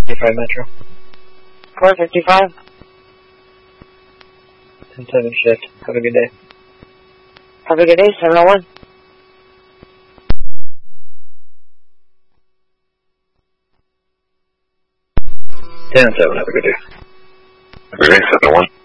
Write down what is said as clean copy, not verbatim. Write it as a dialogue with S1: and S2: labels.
S1: 55 Metro.
S2: 455.
S1: 10-7 shift. Have a good day.
S2: Have a good day, 701.
S1: Have a good day.
S3: Have a good day, 701.